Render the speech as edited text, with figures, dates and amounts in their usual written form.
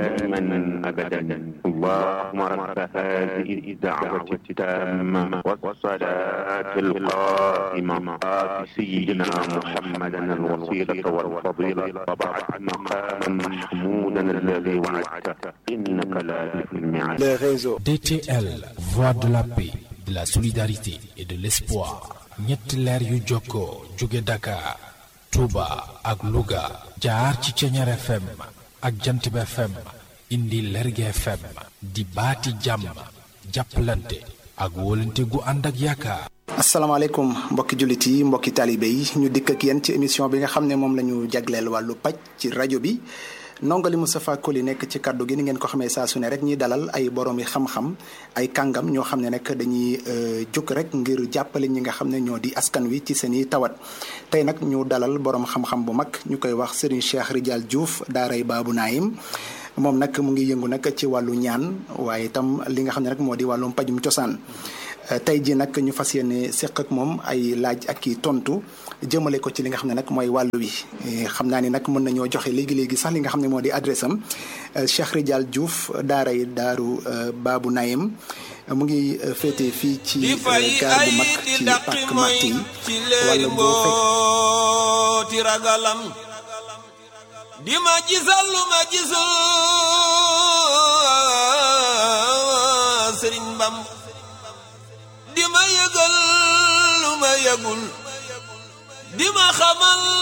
دائما أبدا اللهم رب هذه الدعوة التامة والصلاة القائمة آت سيدنا محمدا الوسيلة والفضيلة وبعث مقاما محمودا الذي وعدته إنك لا تخلف الميعاد. Les réseaux DTL, voix de la paix, de la solidarité et de l'espoir. ñetti leer yu jokkoo jóge Dakar, Touba ak Louga jaar ci Ceñeer FM ak Jantib FM indi Lergui FM di baati jàmm jàppalante ak wóolante gu ànd ak yaakaar. asalaamaaleykum mbokki jullit yi mbokki taalibe yi ñu dikk ak yéen ci émission bi nga xam ne moom la ñu jagleel wàllu paj ci rajo bi. Ndongali Moustapha Koli nekk ci kaddu gi ni ngeen ko xamee saa su ne rek ñuy dalal ay borom yi xam-xam ay kàngam ñoo xam ne nag dañuy jóg rek ngir jàppale ñi nga xam ne ñoo di askan wi ci seen i tawat. tey nag ñu dalal borom xam-xam bu mag ñu koy wax Serigne Cheikh Ridial Diouf daaray Babou Naim moom nag mu ngi yëngu nag ci wàllu ñaan waaye itam li nga xam ne rek moo di wàllum pajum cosaan. tey ji nag ñu fas yéene seq ak moom ay laaj ak i tontu jëmale ko ci li nga xam ne nag mooy wàllu wi xam naa ni nag mën nañoo joxe léegi-léegi sax li nga xam ne moo di adresse am Cheikh Ridial Diouf daaray daaru Babou Naim mu ngi féete fii ci gaar bu mag ci parc Marty wala boo fekk ragalam di ma gisal lu ma gisul Serigne Bam di ma yëgal lu ma yëgul di ma xamal